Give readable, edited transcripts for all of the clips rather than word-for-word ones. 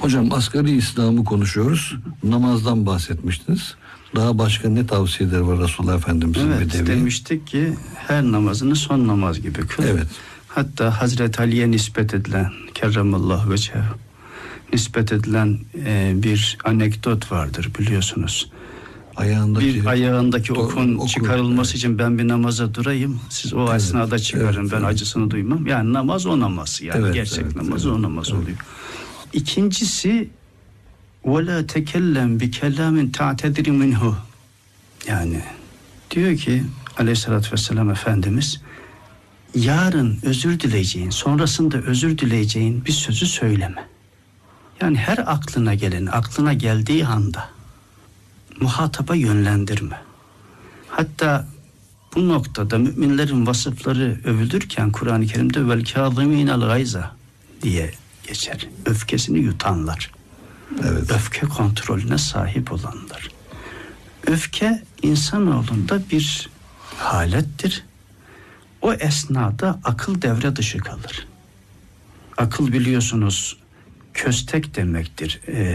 Hocam asgari İslam'ı konuşuyoruz. Namazdan bahsetmiştiniz. Daha başka ne tavsiyeleri var Resulullah Efendimiz'in? Evet, demiştik ki her namazını son namaz gibi kıl. Evet. Hatta Hazreti Ali'ye nispet edilen, kerremallahu vechehu, nispet edilen bir anekdot vardır biliyorsunuz. Ayağındaki okun çıkarılması için ben bir namaza durayım. Siz o esnada çıkarın. Ben acısını duymam. Yani namaz o namaz. Yani gerçek namaz o namaz oluyor. İkincisi وَلَا تَكَلَّمْ بِكَلَّامٍ تَعْتَدِرِ مِنْهُ. Yani diyor ki Aleyhisselatü Vesselam Efendimiz, yarın özür dileyeceğin, sonrasında özür dileyeceğin bir sözü söyleme. Yani her aklına geldiği anda muhataba yönlendirme. Hatta bu noktada müminlerin vasıfları övülürken Kur'an-ı Kerim'de vel kâzimînel gayza diye geçer. Öfkesini yutanlar. Evet. Öfke kontrolüne sahip olanlar. Öfke insanoğlunda bir halettir. O esnada akıl devre dışı kalır. Akıl biliyorsunuz köstek demektir.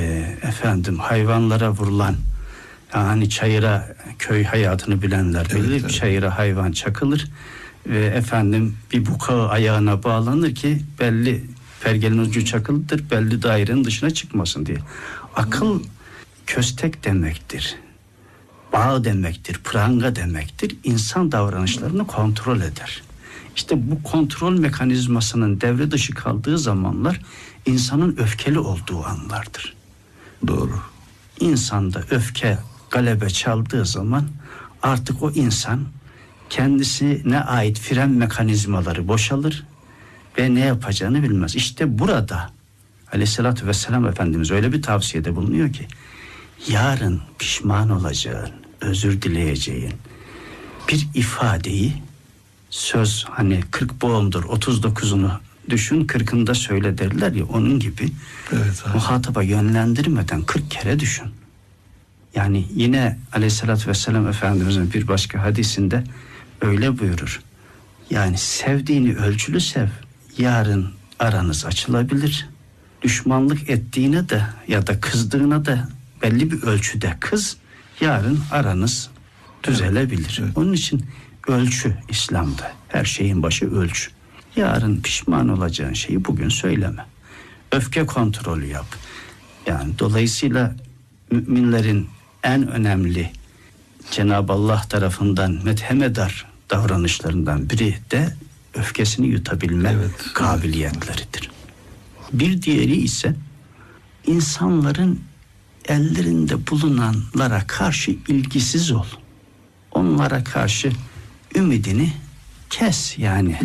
Hayvanlara vurulan, yani çayıra, köy hayatını bilenler bilir. Evet. Çayıra hayvan çakılır ve bir bukağı ayağına bağlanır ki belli pergelin ucu çakılıdır, belli dairenin dışına çıkmasın diye. Akıl köstek demektir. Bağ demektir, pranga demektir. İnsan davranışlarını kontrol eder. İşte bu kontrol mekanizmasının devre dışı kaldığı zamanlar insanın öfkeli olduğu anlardır. Doğru. İnsanda öfke galebe çaldığı zaman artık o insan kendisine ait fren mekanizmaları boşalır ve ne yapacağını bilmez. İşte burada Aleyhisselatü Vesselam Efendimiz öyle bir tavsiyede bulunuyor ki yarın pişman olacağın, özür dileyeceğin bir ifadeyi, söz 40 boğumdur, 39'unu düşün, 40'ını da söyle derler ya, onun gibi muhataba yönlendirmeden 40 kere düşün. Yani yine Aleyhisselatü Vesselam Efendimizin bir başka hadisinde öyle buyurur. Yani sevdiğini ölçülü sev. Yarın aranız açılabilir. Düşmanlık ettiğine de ya da kızdığına da belli bir ölçüde kız. Yarın aranız düzelebilir. Evet. Onun için ölçü İslam'da. Her şeyin başı ölçü. Yarın pişman olacağın şeyi bugün söyleme. Öfke kontrolü yap. Yani dolayısıyla müminlerin en önemli Cenab-ı Allah tarafından methemedar davranışlarından biri de öfkesini yutabilme kabiliyetleridir. Bir diğeri ise insanların ellerinde bulunanlara karşı ilgisiz ol. Onlara karşı ümidini kes yani.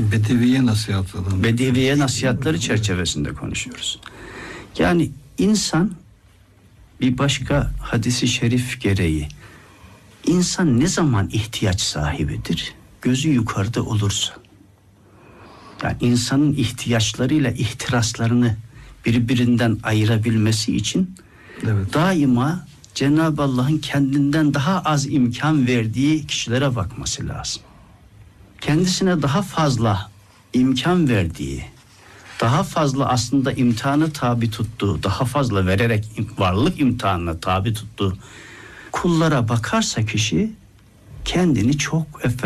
Bedeviye nasihatları çerçevesinde konuşuyoruz. Yani insan bir başka hadisi şerif gereği insan ne zaman ihtiyaç sahibidir? Gözü yukarıda olursa. Yani insanın ihtiyaçlarıyla ihtiraslarını birbirinden ayırabilmesi için daima Cenab-ı Allah'ın kendinden daha az imkan verdiği kişilere bakması lazım. Kendisine daha fazla imkan verdiği, daha fazla aslında imtihanı tabi tuttuğu, daha fazla vererek varlık imtihanına tabi tuttuğu kullara bakarsa kişi kendini çok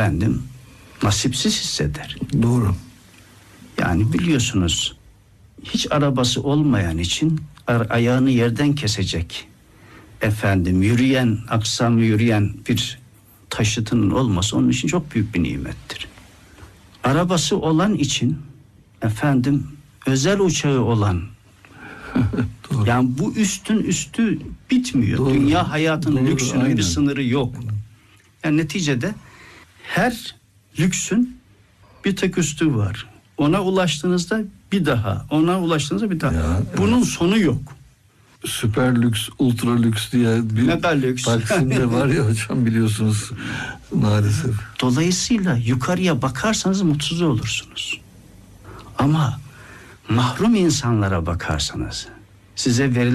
nasipsiz hisseder. Doğru. Yani biliyorsunuz hiç arabası olmayan için ayağını yerden kesecek aksam yürüyen bir taşıtının olması onun için çok büyük bir nimettir. Arabası olan için özel uçağı olan yani bu üstün üstü bitmiyor. Doğru. Dünya hayatının lüksünün bir sınırı yok. Yani neticede her lüksün bir tek üstü var. Ona ulaştığınızda bir daha, bunun sonu yok. Süper lüks, ultra lüks diye bir Taksim'de var ya hocam, biliyorsunuz maalesef. Dolayısıyla yukarıya bakarsanız mutsuz olursunuz. Ama mahrum insanlara bakarsanız size verilen